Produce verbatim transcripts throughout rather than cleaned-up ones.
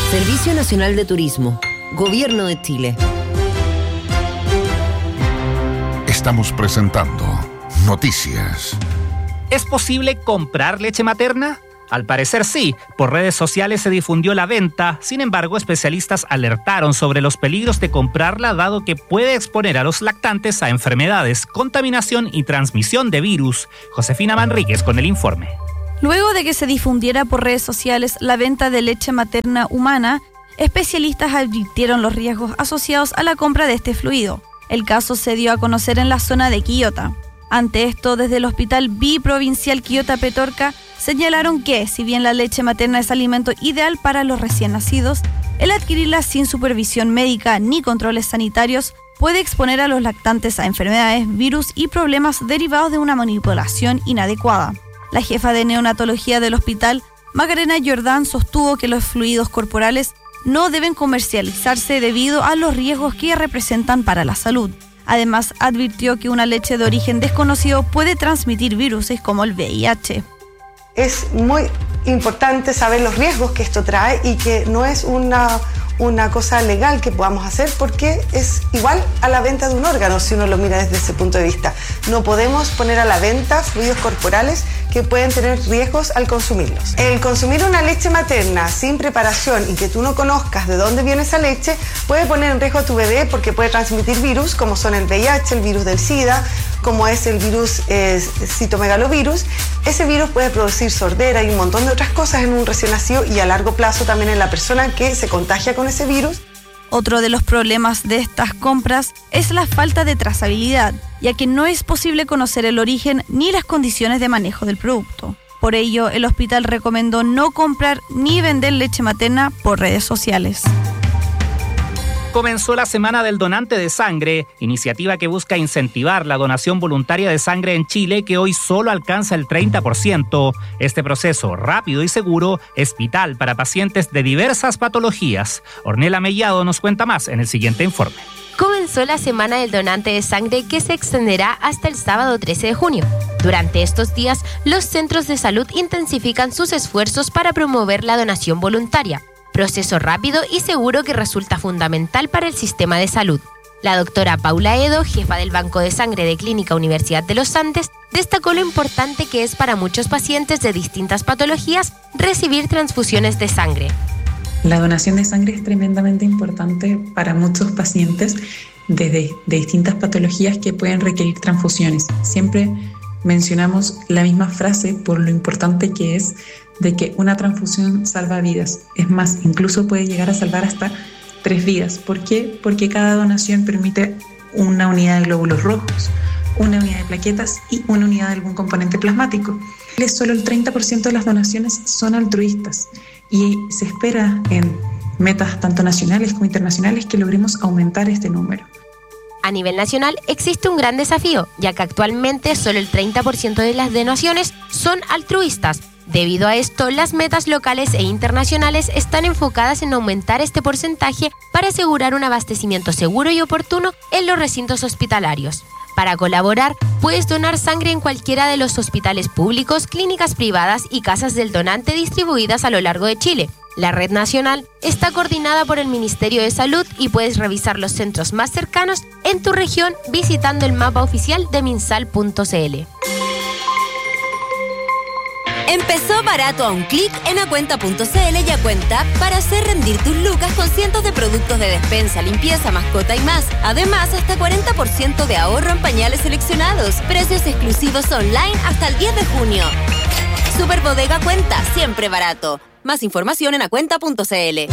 Servicio Nacional de Turismo, Gobierno de Chile. Estamos presentando Noticias. ¿Es posible comprar leche materna? Al parecer sí, por redes sociales se difundió la venta, sin embargo especialistas alertaron sobre los peligros de comprarla dado que puede exponer a los lactantes a enfermedades, contaminación y transmisión de virus. Josefina Manríquez con el informe. Luego de que se difundiera por redes sociales la venta de leche materna humana, especialistas advirtieron los riesgos asociados a la compra de este fluido. El caso se dio a conocer en la zona de Quillota. Ante esto, desde el Hospital Biprovincial Quillota Petorca, señalaron que, si bien la leche materna es alimento ideal para los recién nacidos, el adquirirla sin supervisión médica ni controles sanitarios puede exponer a los lactantes a enfermedades, virus y problemas derivados de una manipulación inadecuada. La jefa de neonatología del hospital, Macarena Jordán, sostuvo que los fluidos corporales no deben comercializarse debido a los riesgos que representan para la salud. Además, advirtió que una leche de origen desconocido puede transmitir virus como el V I H. Es muy importante saber los riesgos que esto trae y que no es una, una cosa legal que podamos hacer porque es igual a la venta de un órgano si uno lo mira desde ese punto de vista. No podemos poner a la venta fluidos corporales que pueden tener riesgos al consumirlos. El consumir una leche materna sin preparación y que tú no conozcas de dónde viene esa leche puede poner en riesgo a tu bebé porque puede transmitir virus como son el V I H, el virus del SIDA, como es el virus eh, citomegalovirus. Ese virus puede producir sordera y un montón de otras cosas en un recién nacido y a largo plazo también en la persona que se contagia con ese virus. Otro de los problemas de estas compras es la falta de trazabilidad, ya que no es posible conocer el origen ni las condiciones de manejo del producto. Por ello, el hospital recomendó no comprar ni vender leche materna por redes sociales. Comenzó la Semana del Donante de Sangre, iniciativa que busca incentivar la donación voluntaria de sangre en Chile, que hoy solo alcanza el treinta por ciento. Este proceso, rápido y seguro, es vital para pacientes de diversas patologías. Ornella Mellado nos cuenta más en el siguiente informe. Comenzó la Semana del Donante de Sangre que se extenderá hasta el sábado trece de junio. Durante estos días, los centros de salud intensifican sus esfuerzos para promover la donación voluntaria, proceso rápido y seguro que resulta fundamental para el sistema de salud. La doctora Paula Edo, jefa del Banco de Sangre de Clínica Universidad de los Andes, destacó lo importante que es para muchos pacientes de distintas patologías recibir transfusiones de sangre. La donación de sangre es tremendamente importante para muchos pacientes de, de, de distintas patologías que pueden requerir transfusiones. Siempre mencionamos la misma frase por lo importante que es de que una transfusión salva vidas. Es más, incluso puede llegar a salvar hasta tres vidas. ¿Por qué? Porque cada donación permite una unidad de glóbulos rojos, una unidad de plaquetas y una unidad de algún componente plasmático. Solo el treinta por ciento de las donaciones son altruistas y se espera en metas tanto nacionales como internacionales que logremos aumentar este número. A nivel nacional existe un gran desafío, ya que actualmente solo el treinta por ciento de las donaciones son altruistas. Debido a esto, las metas locales e internacionales están enfocadas en aumentar este porcentaje para asegurar un abastecimiento seguro y oportuno en los recintos hospitalarios. Para colaborar, puedes donar sangre en cualquiera de los hospitales públicos, clínicas privadas y casas del donante distribuidas a lo largo de Chile. La red nacional está coordinada por el Ministerio de Salud y puedes revisar los centros más cercanos en tu región visitando el mapa oficial de minsal punto c l. Empezó barato a un clic en acuenta punto c l y Acuenta para hacer rendir tus lucas con cientos de productos de despensa, limpieza, mascota y más. Además, hasta cuarenta por ciento de ahorro en pañales seleccionados. Precios exclusivos online hasta el diez de junio. Super Bodega Acuenta, siempre barato. Más información en acuenta punto c l.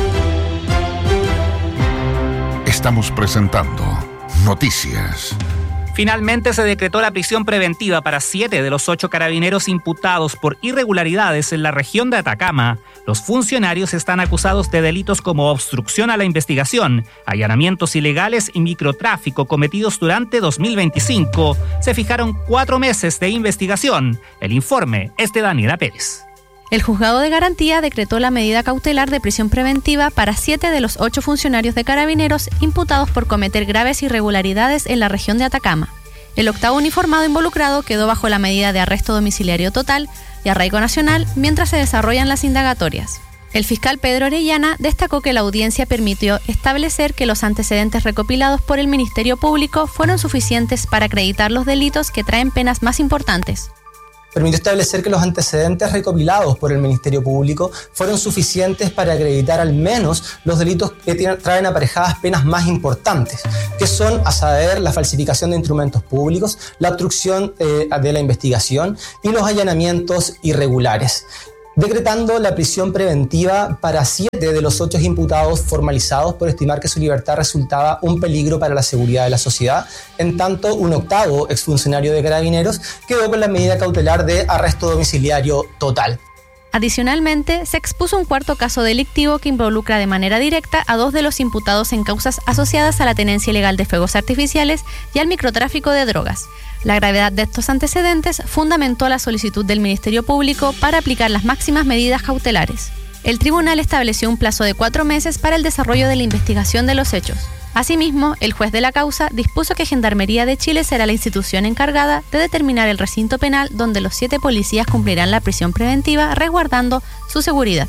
Estamos presentando Noticias. Finalmente se decretó la prisión preventiva para siete de los ocho carabineros imputados por irregularidades en la región de Atacama. Los funcionarios están acusados de delitos como obstrucción a la investigación, allanamientos ilegales y microtráfico cometidos durante dos mil veinticinco. Se fijaron cuatro meses de investigación. El informe es de Daniela Pérez. El juzgado de garantía decretó la medida cautelar de prisión preventiva para siete de los ocho funcionarios de carabineros imputados por cometer graves irregularidades en la región de Atacama. El octavo uniformado involucrado quedó bajo la medida de arresto domiciliario total y arraigo nacional mientras se desarrollan las indagatorias. El fiscal Pedro Orellana destacó que la audiencia permitió establecer que los antecedentes recopilados por el Ministerio Público fueron suficientes para acreditar los delitos que traen penas más importantes. Permitió establecer que los antecedentes recopilados por el Ministerio Público fueron suficientes para acreditar al menos los delitos que tienen, traen aparejadas penas más importantes, que son, a saber, la falsificación de instrumentos públicos, la obstrucción eh, de la investigación y los allanamientos irregulares, decretando la prisión preventiva para siete de los ocho imputados formalizados por estimar que su libertad resultaba un peligro para la seguridad de la sociedad. En tanto, un octavo exfuncionario de Carabineros quedó con la medida cautelar de arresto domiciliario total. Adicionalmente, se expuso un cuarto caso delictivo que involucra de manera directa a dos de los imputados en causas asociadas a la tenencia ilegal de fuegos artificiales y al microtráfico de drogas. La gravedad de estos antecedentes fundamentó la solicitud del Ministerio Público para aplicar las máximas medidas cautelares. El tribunal estableció un plazo de cuatro meses para el desarrollo de la investigación de los hechos. Asimismo, el juez de la causa dispuso que Gendarmería de Chile será la institución encargada de determinar el recinto penal donde los siete policías cumplirán la prisión preventiva, resguardando su seguridad.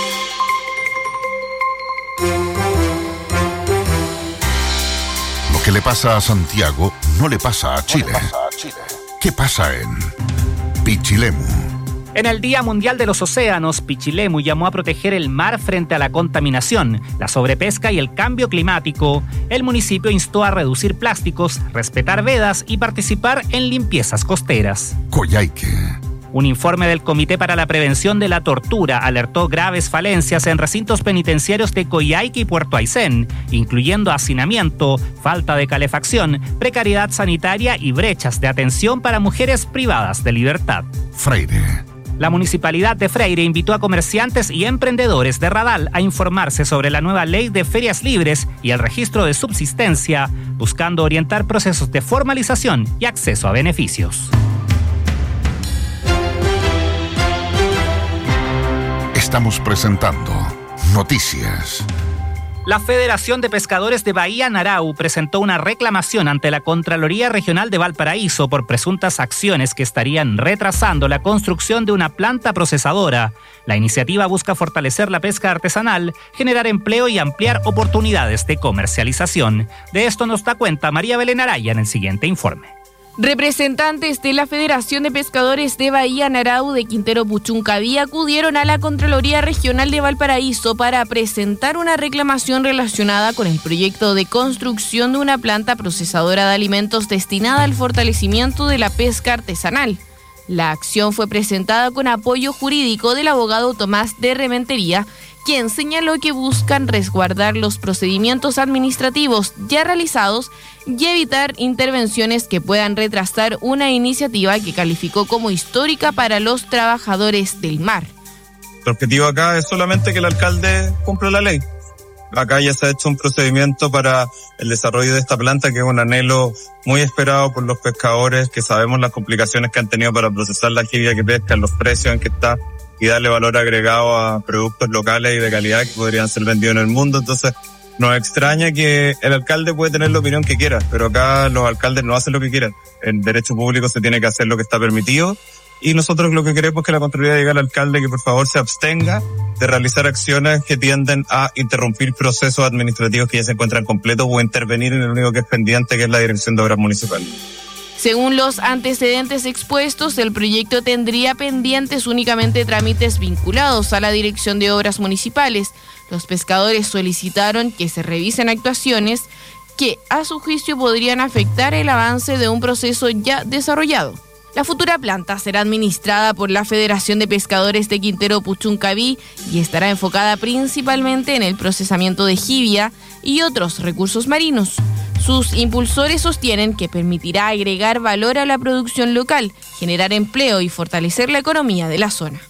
Lo que le pasa a Santiago no le pasa a Chile. ¿Qué pasa en Pichilemu? En el Día Mundial de los Océanos, Pichilemu llamó a proteger el mar frente a la contaminación, la sobrepesca y el cambio climático. El municipio instó a reducir plásticos, respetar vedas y participar en limpiezas costeras. Coyhaique. Un informe del Comité para la Prevención de la Tortura alertó graves falencias en recintos penitenciarios de Coyhaique y Puerto Aysén, incluyendo hacinamiento, falta de calefacción, precariedad sanitaria y brechas de atención para mujeres privadas de libertad. Freire. La Municipalidad de Freire invitó a comerciantes y emprendedores de Radal a informarse sobre la nueva ley de ferias libres y el registro de subsistencia, buscando orientar procesos de formalización y acceso a beneficios. Estamos presentando Noticias. La Federación de Pescadores de Bahía Narau presentó una reclamación ante la Contraloría Regional de Valparaíso por presuntas acciones que estarían retrasando la construcción de una planta procesadora. La iniciativa busca fortalecer la pesca artesanal, generar empleo y ampliar oportunidades de comercialización. De esto nos da cuenta María Belén Araya en el siguiente informe. Representantes de la Federación de Pescadores de Bahía Narau de Quintero Puchuncaví acudieron a la Contraloría Regional de Valparaíso para presentar una reclamación relacionada con el proyecto de construcción de una planta procesadora de alimentos destinada al fortalecimiento de la pesca artesanal. La acción fue presentada con apoyo jurídico del abogado Tomás de Rementería, quien señaló que buscan resguardar los procedimientos administrativos ya realizados y evitar intervenciones que puedan retrasar una iniciativa que calificó como histórica para los trabajadores del mar. El objetivo acá es solamente que el alcalde cumpla la ley. Acá ya se ha hecho un procedimiento para el desarrollo de esta planta, que es un anhelo muy esperado por los pescadores, que sabemos las complicaciones que han tenido para procesar la jibia que pescan, los precios en que está, y darle valor agregado a productos locales y de calidad que podrían ser vendidos en el mundo. Entonces, nos extraña que el alcalde puede tener la opinión que quiera, pero acá los alcaldes no hacen lo que quieran. En derecho público se tiene que hacer lo que está permitido, y nosotros lo que queremos es que la Contraloría diga al alcalde que por favor se abstenga de realizar acciones que tienden a interrumpir procesos administrativos que ya se encuentran completos o intervenir en el único que es pendiente, que es la Dirección de Obras Municipales. Según los antecedentes expuestos, el proyecto tendría pendientes únicamente trámites vinculados a la Dirección de Obras Municipales. Los pescadores solicitaron que se revisen actuaciones que, a su juicio, podrían afectar el avance de un proceso ya desarrollado. La futura planta será administrada por la Federación de Pescadores de Quintero Puchuncaví y estará enfocada principalmente en el procesamiento de jibia y otros recursos marinos. Sus impulsores sostienen que permitirá agregar valor a la producción local, generar empleo y fortalecer la economía de la zona.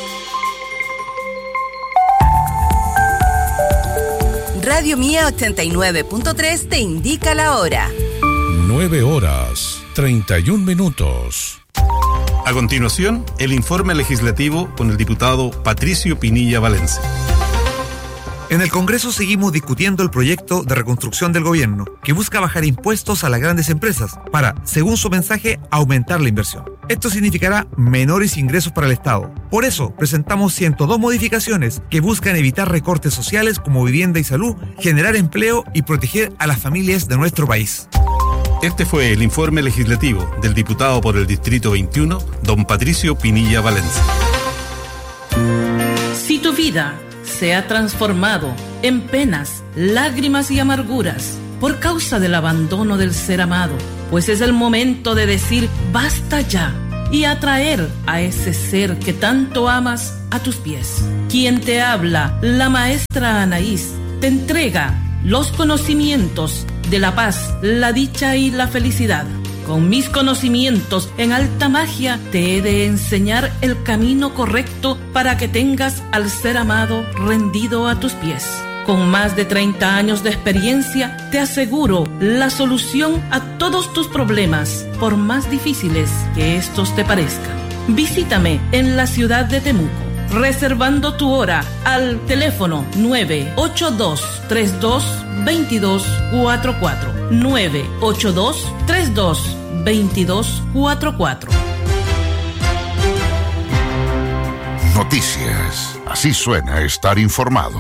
Radio Mía ochenta y nueve punto tres te indica la hora. nueve horas, treinta y un minutos. A continuación, el informe legislativo con el diputado Patricio Pinilla Valencia. En el Congreso seguimos discutiendo el proyecto de reconstrucción del gobierno, que busca bajar impuestos a las grandes empresas para, según su mensaje, aumentar la inversión. Esto significará menores ingresos para el Estado. Por eso, presentamos ciento dos modificaciones que buscan evitar recortes sociales como vivienda y salud, generar empleo y proteger a las familias de nuestro país. Este fue el informe legislativo del diputado por el Distrito veintiuno, don Patricio Pinilla Valencia. Si tu vida se ha transformado en penas, lágrimas y amarguras por causa del abandono del ser amado, pues es el momento de decir basta ya y atraer a ese ser que tanto amas a tus pies. Quien te habla, la maestra Anaís, te entrega los conocimientos de la paz, la dicha y la felicidad. Con mis conocimientos en alta magia te he de enseñar el camino correcto para que tengas al ser amado rendido a tus pies. Con más de treinta años de experiencia te aseguro la solución a todos tus problemas, por más difíciles que estos te parezcan. Visítame en la ciudad de Temuco, reservando tu hora al teléfono nueve ocho dos tres dos dos dos cuatro cuatro, nueve ocho dos tres dos dos dos cuatro cuatro. Noticias. Así suena estar informado.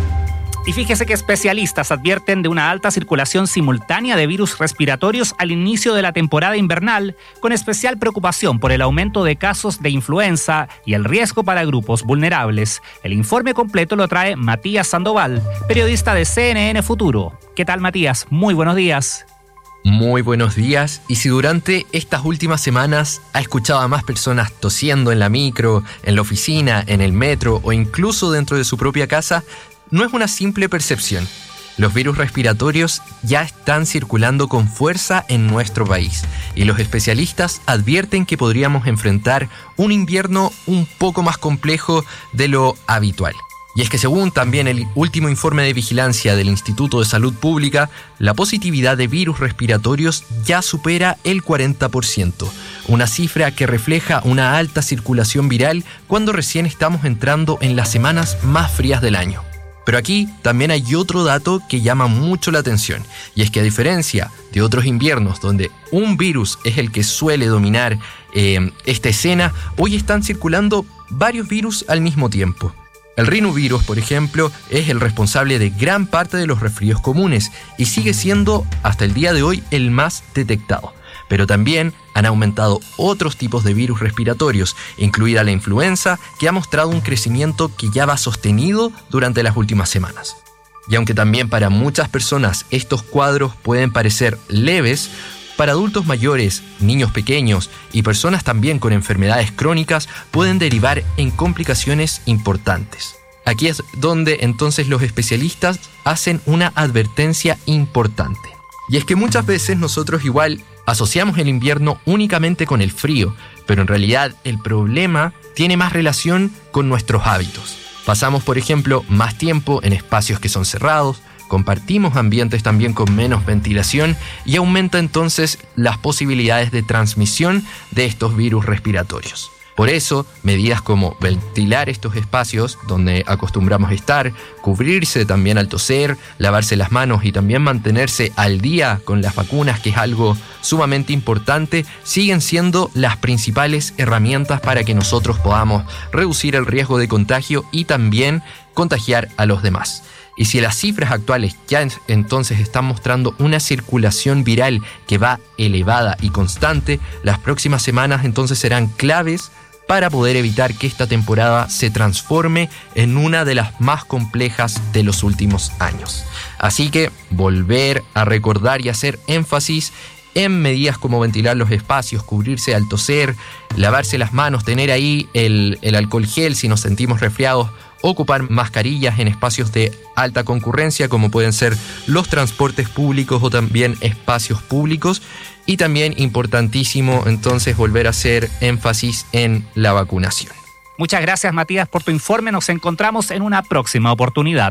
Y fíjese que especialistas advierten de una alta circulación simultánea de virus respiratorios al inicio de la temporada invernal, con especial preocupación por el aumento de casos de influenza y el riesgo para grupos vulnerables. El informe completo lo trae Matías Sandoval, periodista de C N N Futuro. ¿Qué tal, Matías? Muy buenos días. Muy buenos días. Y si durante estas últimas semanas ha escuchado a más personas tosiendo en la micro, en la oficina, en el metro o incluso dentro de su propia casa, no es una simple percepción. Los virus respiratorios ya están circulando con fuerza en nuestro país y los especialistas advierten que podríamos enfrentar un invierno un poco más complejo de lo habitual. Y es que según también el último informe de vigilancia del Instituto de Salud Pública, la positividad de virus respiratorios ya supera el cuarenta por ciento, una cifra que refleja una alta circulación viral cuando recién estamos entrando en las semanas más frías del año. Pero aquí también hay otro dato que llama mucho la atención, y es que a diferencia de otros inviernos donde un virus es el que suele dominar eh, esta escena, hoy están circulando varios virus al mismo tiempo. El rinovirus, por ejemplo, es el responsable de gran parte de los resfríos comunes y sigue siendo hasta el día de hoy el más detectado. Pero también han aumentado otros tipos de virus respiratorios, incluida la influenza, que ha mostrado un crecimiento que ya va sostenido durante las últimas semanas. Y aunque también para muchas personas estos cuadros pueden parecer leves, para adultos mayores, niños pequeños y personas también con enfermedades crónicas pueden derivar en complicaciones importantes. Aquí es donde entonces los especialistas hacen una advertencia importante. Y es que muchas veces nosotros igual asociamos el invierno únicamente con el frío, pero en realidad el problema tiene más relación con nuestros hábitos. Pasamos, por ejemplo, más tiempo en espacios que son cerrados, compartimos ambientes también con menos ventilación y aumenta entonces las posibilidades de transmisión de estos virus respiratorios. Por eso, medidas como ventilar estos espacios donde acostumbramos estar, cubrirse también al toser, lavarse las manos y también mantenerse al día con las vacunas, que es algo sumamente importante, siguen siendo las principales herramientas para que nosotros podamos reducir el riesgo de contagio y también contagiar a los demás. Y si las cifras actuales ya entonces están mostrando una circulación viral que va elevada y constante, las próximas semanas entonces serán claves para poder evitar que esta temporada se transforme en una de las más complejas de los últimos años. Así que volver a recordar y hacer énfasis en medidas como ventilar los espacios, cubrirse al toser, lavarse las manos, tener ahí el, el alcohol gel si nos sentimos resfriados, ocupar mascarillas en espacios de alta concurrencia como pueden ser los transportes públicos o también espacios públicos, y también importantísimo entonces volver a hacer énfasis en la vacunación. Muchas gracias, Matías, por tu informe. Nos encontramos en una próxima oportunidad.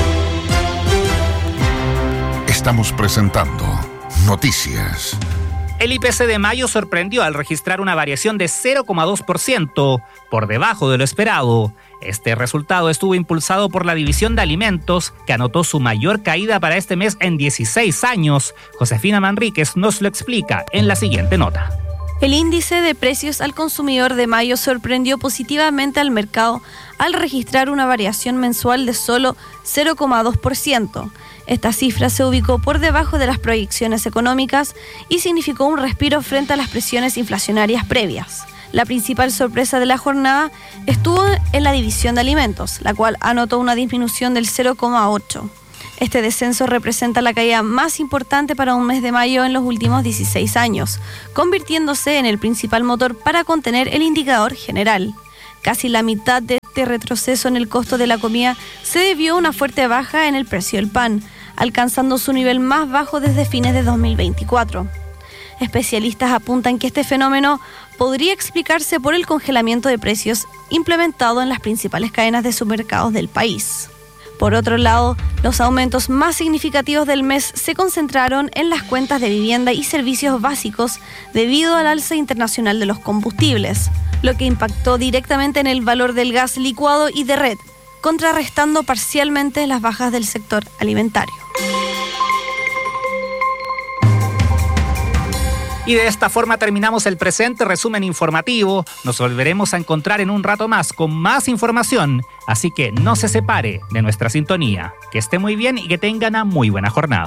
Estamos presentando Noticias. El I P C de mayo sorprendió al registrar una variación de cero coma dos por ciento, por debajo de lo esperado. Este resultado estuvo impulsado por la división de alimentos, que anotó su mayor caída para este mes en dieciséis años. Josefina Manríquez nos lo explica en la siguiente nota. El índice de precios al consumidor de mayo sorprendió positivamente al mercado al registrar una variación mensual de solo cero coma dos por ciento. Esta cifra se ubicó por debajo de las proyecciones económicas y significó un respiro frente a las presiones inflacionarias previas. La principal sorpresa de la jornada estuvo en la división de alimentos, la cual anotó una disminución del cero coma ocho por ciento. Este descenso representa la caída más importante para un mes de mayo en los últimos dieciséis años, convirtiéndose en el principal motor para contener el indicador general. Casi la mitad de este retroceso en el costo de la comida se debió a una fuerte baja en el precio del pan, alcanzando su nivel más bajo desde fines de dos mil veinticuatro. Especialistas apuntan que este fenómeno podría explicarse por el congelamiento de precios implementado en las principales cadenas de supermercados del país. Por otro lado, los aumentos más significativos del mes se concentraron en las cuentas de vivienda y servicios básicos debido al alza internacional de los combustibles, lo que impactó directamente en el valor del gas licuado y de red, contrarrestando parcialmente las bajas del sector alimentario. Y de esta forma terminamos el presente resumen informativo. Nos volveremos a encontrar en un rato más con más información, así que no se separe de nuestra sintonía. Que esté muy bien y que tengan una muy buena jornada.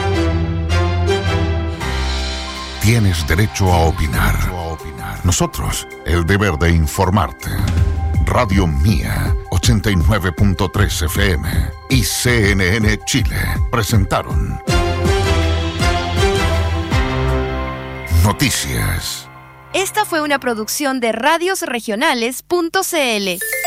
Tienes derecho a opinar. Nosotros, el deber de informarte. Radio Mía, ochenta y nueve punto tres F M y C N N Chile presentaron Noticias. Esta fue una producción de radios regionales punto c l.